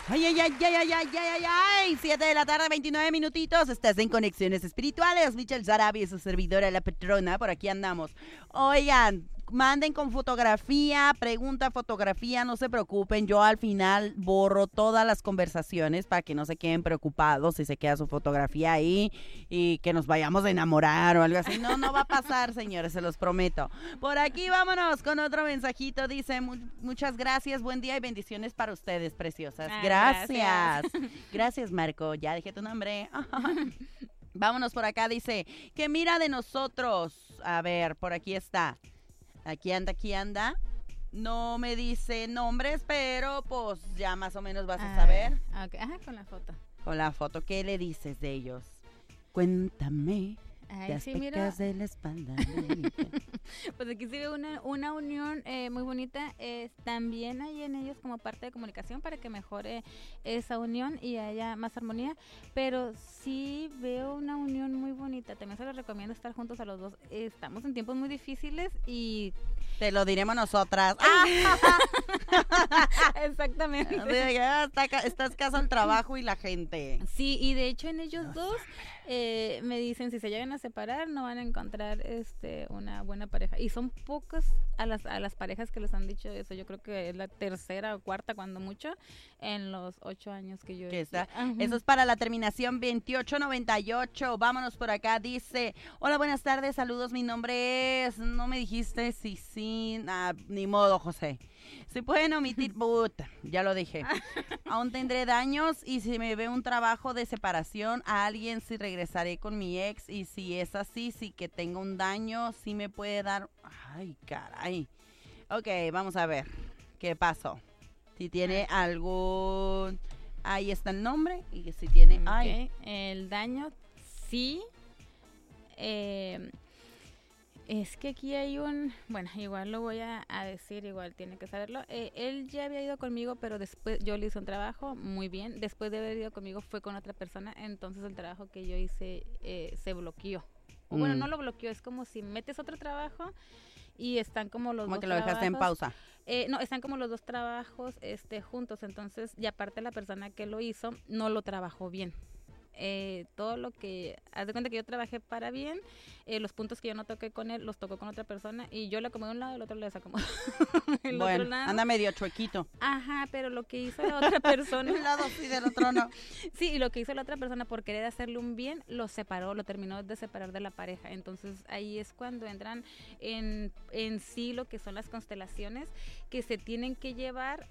Ay, ay, ay, ay, ay, ay, ay, ay, ay. 7 de la tarde, 29 minutitos. Estás en Conexiones Espirituales. Michelle Sarabia, su servidora, la patrona. Por aquí andamos. Oigan, manden con fotografía, pregunta fotografía. No se preocupen. Yo al final borro todas las conversaciones para que no se queden preocupados si se queda su fotografía ahí y que nos vayamos a enamorar o algo así. No, no va a pasar, señores, se los prometo. Por aquí vámonos con otro mensajito. Dice, muchas gracias, buen día y bendiciones para ustedes, preciosas. Gracias. Gracias, Marco. Ya dije tu nombre. Vámonos por acá. Dice, que mira de nosotros. A ver, por aquí está. Aquí anda, aquí anda. No me dice nombres, pero pues ya más o menos vas a saber. Okay. Ajá, con la foto. Con la foto, ¿qué le dices de ellos? Cuéntame. Ay, Las sí, pecas de la espalda. Pues aquí se ve una unión muy bonita. También hay en ellos como parte de comunicación para que mejore esa unión y haya más armonía. Pero sí veo una unión muy bonita. También se los recomiendo estar juntos a los dos. Estamos en tiempos muy difíciles y... Te lo diremos nosotras. Exactamente. Está escaso el trabajo y la gente. Sí, y de hecho en ellos dos me dicen si se llegan a separar no van a encontrar una buena pareja. Y son pocos a las parejas que les han dicho eso. Yo creo que es la tercera o cuarta cuando mucho en los 8 años que yo... Eso es para la terminación 2898. Vámonos por acá. Dice, hola, buenas tardes, saludos, mi nombre es... No me dijiste sí, ni modo, José. Se pueden omitir, ya lo dije. Aún tendré daños y si me ve un trabajo de separación a alguien, si regresaré con mi ex y si es así, si que tenga un daño, si me puede dar... Ay, caray. Ok, vamos a ver qué pasó. Si tiene algún... Ahí está el nombre y si tiene... Okay. Ay. El daño, sí. Es que aquí hay bueno, igual lo voy a decir, igual tiene que saberlo. Él ya había ido conmigo, pero después yo le hice un trabajo muy bien. Después de haber ido conmigo fue con otra persona, entonces el trabajo que yo hice se bloqueó. Bueno, no lo bloqueó, es como si metes otro trabajo y están como los dos trabajos. Como que lo dejaste en pausa. No, están como los dos trabajos juntos, entonces, y aparte la persona que lo hizo no lo trabajó bien. Todo lo que, haz de cuenta que yo trabajé para bien, los puntos que yo no toqué con él, los tocó con otra persona y yo le acomodé un lado y el otro le desacomodó el otro lado. Anda medio chuequito. Ajá, pero lo que hizo la otra persona... un lado sí, del otro no. Sí, y lo que hizo la otra persona por querer hacerle un bien, lo separó, lo terminó de separar de la pareja. Entonces ahí es cuando entran en sí lo que son las constelaciones que se tienen que llevar.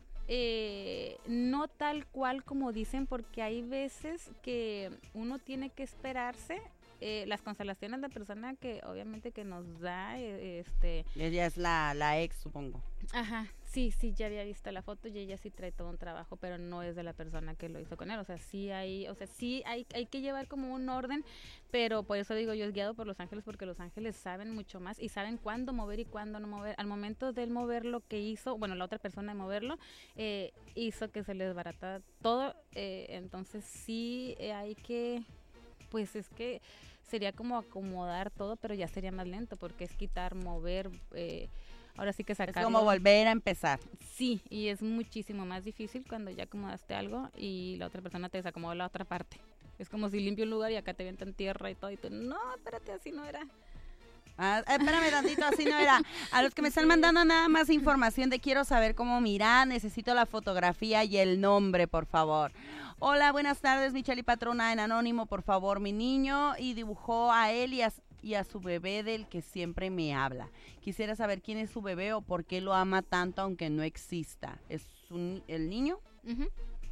No tal cual como dicen, porque hay veces que uno tiene que esperarse. Las constelaciones de la persona que obviamente que nos da ella es la ex, supongo. Ajá, sí, ya había visto la foto y ella sí trae todo un trabajo, pero no es de la persona que lo hizo con él. O sea, sí hay que llevar como un orden, pero por eso digo, yo es guiado por los ángeles, porque los ángeles saben mucho más y saben cuándo mover y cuándo no mover. Al momento de él mover lo que hizo, bueno, la otra persona de moverlo, hizo que se le desbaratara todo. Entonces sí hay que, pues es que sería como acomodar todo, pero ya sería más lento, porque es quitar, mover, ahora sí que sacarlo. Es como volver a empezar. Sí, y es muchísimo más difícil cuando ya acomodaste algo y la otra persona te desacomodó la otra parte. Es como si limpio un lugar y acá te avientan tierra y todo, y tú, no, espérate, así no era. Espérame tantito, así no era. A los que me están mandando nada más información de quiero saber cómo mirar, necesito la fotografía y el nombre, por favor. Hola, buenas tardes, Michelle y patrona en anónimo, por favor, mi niño, y dibujó a él y a su bebé del que siempre me habla. Quisiera saber quién es su bebé o por qué lo ama tanto aunque no exista. ¿Es el niño? Uh-huh.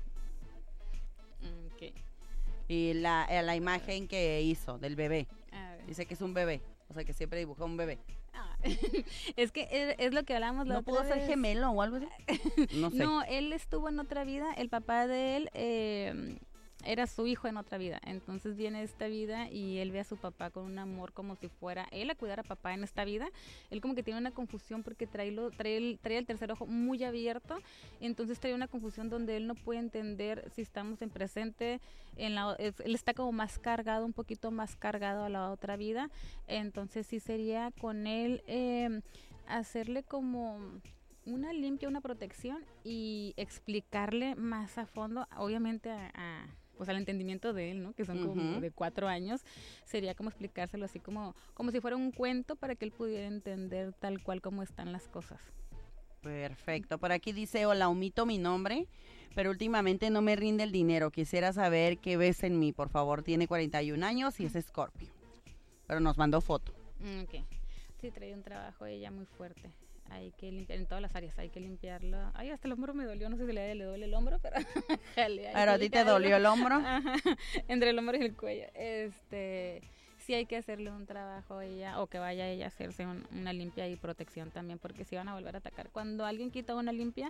Okay. Y la imagen que hizo del bebé. Dice que es un bebé. O sea, que siempre dibujó un bebé. Es que es lo que hablamos la otra vez. ¿No pudo ser gemelo o algo así? No sé. No, él estuvo en otra vida. El papá de él era su hijo en otra vida. Entonces viene esta vida y él ve a su papá con un amor como si fuera él a cuidar a papá en esta vida. Él como que tiene una confusión porque trae el tercer ojo muy abierto. Entonces trae una confusión donde él no puede entender si estamos en presente. Él está como más cargado, un poquito más cargado a la otra vida. Entonces sí sería con él hacerle como una limpia, una protección y explicarle más a fondo, obviamente pues al entendimiento de él, ¿no? Que son como de 4 años, sería como explicárselo así como si fuera un cuento para que él pudiera entender tal cual como están las cosas. Perfecto. Por aquí dice, hola, omito mi nombre, pero últimamente no me rinde el dinero. Quisiera saber qué ves en mí, por favor. Tiene 41 años y es Scorpio. Pero nos mandó foto. Ok. Sí, trae un trabajo ella muy fuerte. Hay que limpiar en todas las áreas, hay que limpiarlo. Ay, hasta el hombro me dolió, no sé si le duele el hombro, pero... ¿Pero a ti te dolió el hombro? Ajá, entre el hombro y el cuello. Sí hay que hacerle un trabajo a ella, o que vaya ella a hacerse una limpia y protección también, porque si van a volver a atacar. Cuando alguien quita una limpia,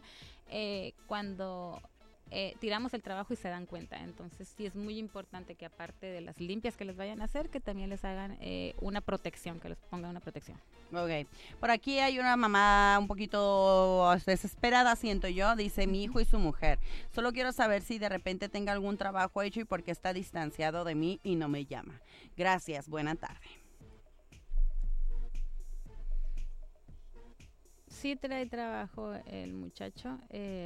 tiramos el trabajo y se dan cuenta. Entonces sí es muy importante que aparte de las limpias que les vayan a hacer, que también les hagan una protección, que les pongan una protección. Ok, por aquí hay una mamá un poquito desesperada, siento yo, dice mi hijo y su mujer. Solo quiero saber si de repente tenga algún trabajo hecho y por qué está distanciado de mí y no me llama. Gracias, buena tarde. Sí trae trabajo el muchacho.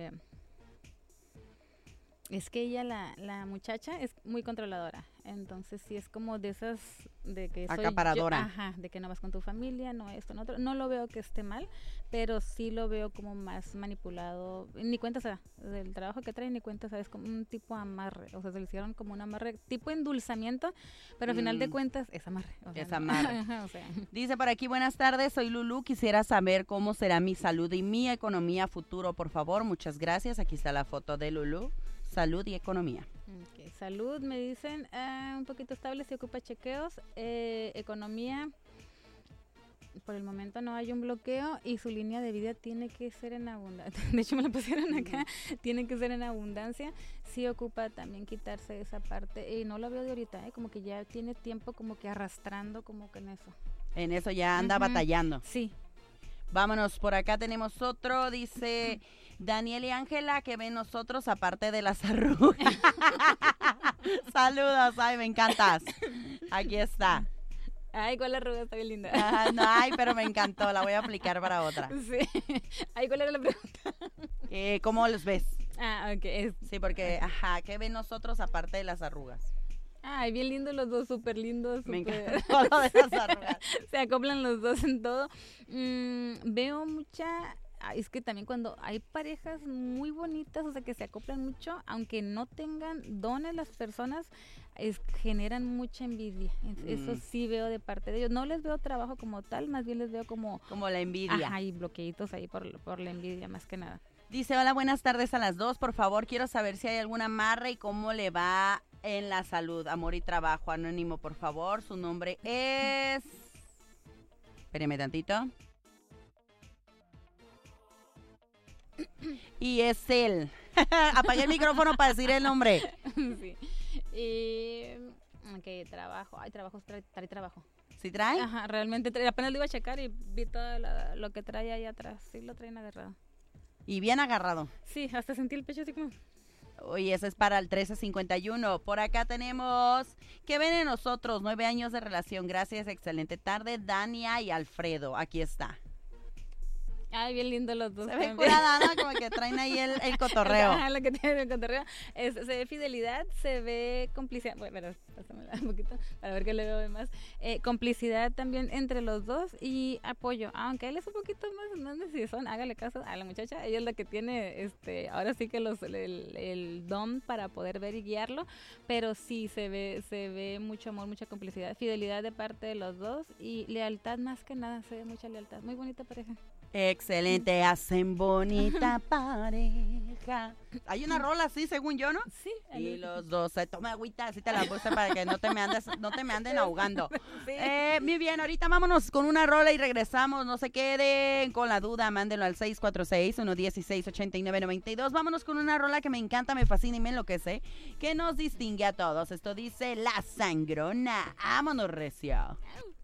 Es que ella, la muchacha, es muy controladora. Entonces, sí es como de esas de que soy acaparadora. Yo, ajá, de que no vas con tu familia, no esto, no otro. No lo veo que esté mal, pero sí lo veo como más manipulado. Ni cuenta se da del trabajo que trae, ni cuenta se da. Es como un tipo amarre. O sea, se le hicieron como un amarre, tipo endulzamiento, pero al final de cuentas es amarre. O sea, es amarre. Ajá, o sea. Dice por aquí, buenas tardes, soy Lulu. Quisiera saber cómo será mi salud y mi economía futuro, por favor. Muchas gracias. Aquí está la foto de Lulu. Salud y economía. Okay. Salud, me dicen, un poquito estable, se ocupa chequeos. Economía, por el momento no hay un bloqueo y su línea de vida tiene que ser en abundancia. De hecho, me la pusieron acá, tiene que ser en abundancia. Sí ocupa también quitarse esa parte y no lo veo de ahorita, como que ya tiene tiempo como que arrastrando como que en eso. En eso ya anda batallando. Sí. Vámonos, por acá tenemos otro, dice... Daniel y Ángela, que ven nosotros aparte de las arrugas. Saludos, ay, me encantas. Aquí está. Ay, ¿cuál arruga? Está bien linda. No, ay, pero me encantó, la voy a aplicar para otra. Sí. Ay, ¿cuál era la pregunta? ¿Cómo los ves? Ah, ok. Sí, porque, ¿qué ven nosotros aparte de las arrugas? Ay, bien lindos los dos, súper lindos. Me encantó lo de las arrugas. Se acoplan los dos en todo. Veo mucha... Es que también cuando hay parejas muy bonitas, o sea, que se acoplan mucho, aunque no tengan dones las personas, generan mucha envidia. Eso sí veo de parte de ellos. No les veo trabajo como tal, más bien les veo como la envidia. Ajá, y bloqueitos ahí por la envidia, más que nada. Dice, hola, buenas tardes a las dos. Por favor, quiero saber si hay algún amarre y cómo le va en la salud. Amor y trabajo, anónimo, por favor. Su nombre es... Espéreme tantito. Y es él. Apagué el micrófono para decir el nombre. Sí. Ok, trabajo. Ay, trae trabajo. ¿Sí trae? Ajá, realmente apenas lo iba a checar y vi todo lo que trae ahí atrás. Sí, lo traen agarrado. Y bien agarrado. Sí, hasta sentí el pecho así como... Oye, eso es para el 1351. Por acá tenemos, ¿qué ven en nosotros? 9 años de relación. Gracias, excelente tarde. Dania y Alfredo, aquí está. Ay, bien lindo los dos. Se ve curada, ¿no? Como que traen ahí el cotorreo. Ajá, lo que tiene el cotorreo. Se ve fidelidad, se ve complicidad. Bueno, pero pásamela un poquito para ver qué le veo más. Complicidad también entre los dos y apoyo. Aunque él es un poquito más decidón, hágale caso a la muchacha. Ella es la que tiene, ahora sí que el don para poder ver y guiarlo. Pero sí, se ve mucho amor, mucha complicidad, fidelidad de parte de los dos y lealtad más que nada. Se ve mucha lealtad. Muy bonita pareja. Excelente, hacen bonita pareja. Hay una rola así, según yo, ¿no? Sí. Y los dos, toma agüita, así te la puse para que no te me anden ahogando. Sí. Muy bien, ahorita vámonos con una rola y regresamos. No se queden con la duda, mándenlo al 646-116-8992. Vámonos con una rola que me encanta, me fascina y me enloquece, que nos distingue a todos. Esto dice La Sangrona. Vámonos, recio.